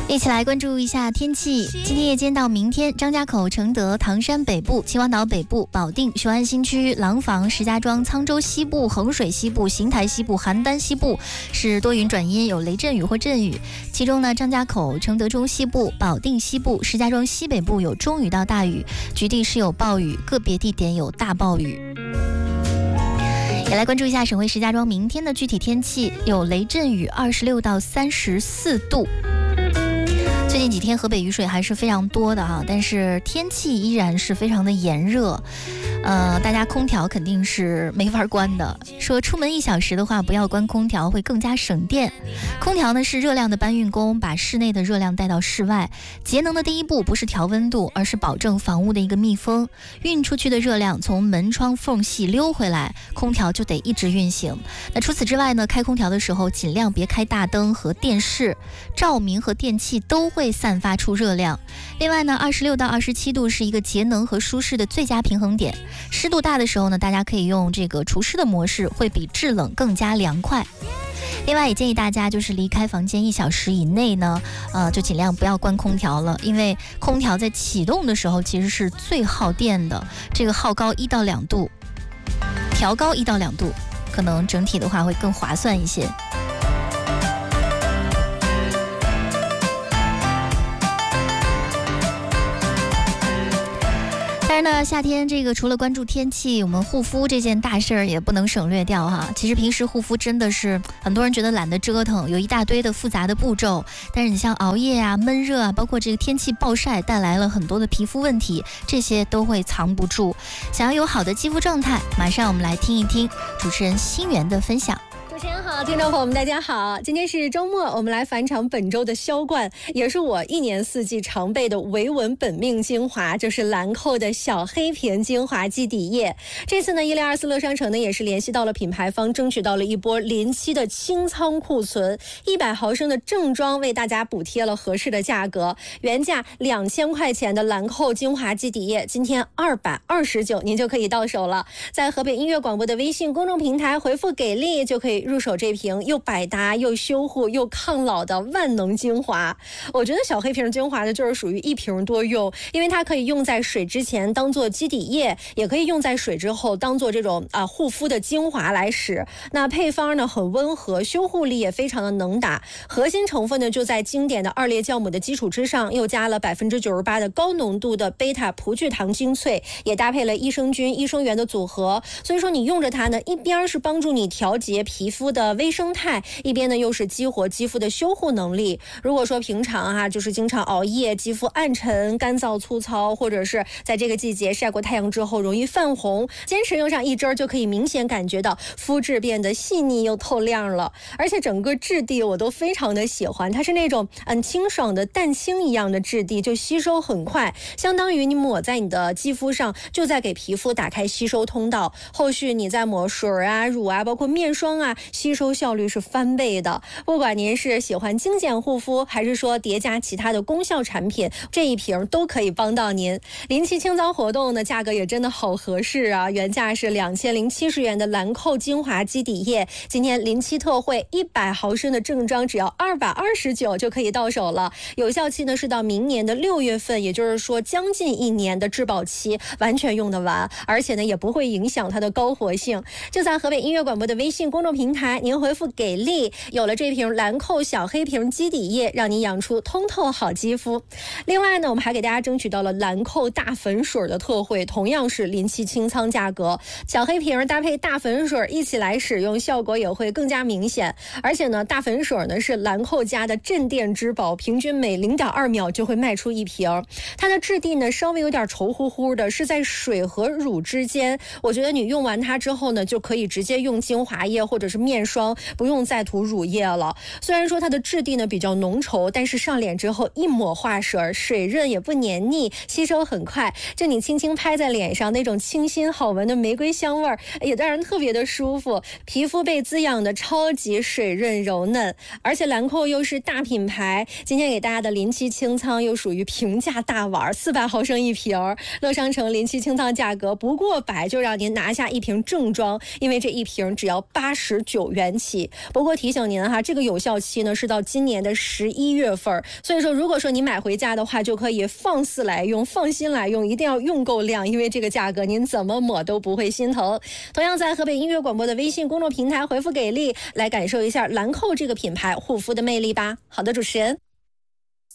一起来关注一下天气。今天夜间到明天，张家口、承德、唐山北部、秦皇岛北部、保定、雄安新区、廊坊、石家庄、沧州西部、衡水西部、邢台西部、邯郸西部是多云转阴，有雷阵雨或阵雨。其中呢，张家口、承德中西部、保定西部、石家庄西北部有中雨到大雨，局地是有暴雨，个别地点有大暴雨。也来关注一下省会石家庄明天的具体天气，有雷阵雨，26到34度。最近几天河北雨水还是非常多的哈，但是天气依然是非常的炎热，大家空调肯定是没法关的。说出门1小时的话，不要关空调，会更加省电。空调呢是热量的搬运工，把室内的热量带到室外。节能的第一步不是调温度，而是保证房屋的一个密封。运出去的热量从门窗缝隙溜回来，空调就得一直运行。那除此之外呢，开空调的时候尽量别开大灯和电视，照明和电器都会散发出热量。另外呢，26到27度是一个节能和舒适的最佳平衡点。湿度大的时候呢，大家可以用这个除湿的模式，会比制冷更加凉快。另外也建议大家就是离开房间1小时以内呢，就尽量不要关空调了，因为空调在启动的时候其实是最耗电的，这个耗高1到2度，调高1到2度，可能整体的话会更划算一些。当然呢，夏天这个除了关注天气，我们护肤这件大事儿也不能省略掉哈。其实平时护肤真的是很多人觉得懒得折腾，有一大堆的复杂的步骤。但是你像熬夜啊、闷热啊，包括这个天气暴晒带来了很多的皮肤问题，这些都会藏不住。想要有好的肌肤状态，马上我们来听一听主持人心源的分享。 主持人好，听众朋友们大家好，今天是周末，我们来返场本周的销冠，也是我1年4季常备的维稳本命精华，就是兰蔻的小黑瓶精华基底液。这次呢，1024乐商城呢也是联系到了品牌方，争取到了一波临期的清仓库存，100毫升的正装为大家补贴了合适的价格，原价2000块钱的兰蔻精华基底液，今天229您就可以到手了。在河北音乐广播的微信公众平台回复给力，就可以入手这瓶又百搭又修护又抗老的万能精华。我觉得小黑瓶精华呢就是属于一瓶多用，因为它可以用在水之前当做基底液，也可以用在水之后当做这种护肤的精华来使。那配方呢很温和，修护力也非常的能打。核心成分呢就在经典的2列酵母的基础之上，又加了98%的高浓度的贝塔葡聚糖精粹，也搭配了益生菌、益生元的组合。所以说你用着它呢，一边是帮助你调节皮肤的微生态，一边呢又是激活肌肤的修护能力。如果说平常就是经常熬夜，肌肤暗沉、干燥、粗糙，或者是在这个季节晒过太阳之后容易泛红，坚持用上1支就可以明显感觉到肤质变得细腻又透亮了。而且整个质地我都非常的喜欢，它是那种清爽的蛋清一样的质地，就吸收很快，相当于你抹在你的肌肤上，就在给皮肤打开吸收通道，后续你再抹水乳包括面霜吸收效率是翻倍的。不管您是喜欢精简护肤，还是说叠加其他的功效产品，这一瓶都可以帮到您。临期清仓活动呢，价格也真的好合适啊！原价是2070元的兰蔻精华基底液，今天临期特惠，100毫升的正装只要229就可以到手了。有效期呢是到明年的6月份，也就是说将近1年的质保期，完全用得完，而且呢也不会影响它的高活性。就在河北音乐广播的微信公众平台，您回复给力，有了这瓶兰蔻小黑瓶基底液，让你养出通透好肌肤。另外呢，我们还给大家争取到了兰蔻大粉水的特惠，同样是临期清仓价格，小黑瓶搭配大粉水一起来使用，效果也会更加明显。而且呢，大粉水呢是兰蔻家的镇店之宝，平均每0.2秒就会卖出1瓶。它的质地呢稍微有点稠乎乎的，是在水和乳之间。我觉得你用完它之后呢，就可以直接用精华液或者是面霜，不用再涂乳液了。虽然说它的质地呢比较浓稠，但是上脸之后一抹化水，水润也不黏腻，吸收很快。就你轻轻拍在脸上，那种清新好闻的玫瑰香味也让人特别的舒服，皮肤被滋养的超级水润柔嫩。而且兰蔻又是大品牌，今天给大家的临期清仓又属于平价大碗，400毫升一瓶，乐商城临期清仓价格不过100就让您拿下一瓶正装，因为这一瓶只要89 9元起。不过提醒您哈，这个有效期呢是到今年的11月份，所以说如果说你买回家的话，就可以放肆来用，放心来用，一定要用够量，因为这个价格您怎么抹都不会心疼。同样在河北音乐广播的微信公众平台回复给力，来感受一下兰蔻这个品牌护肤的魅力吧。好的，主持人。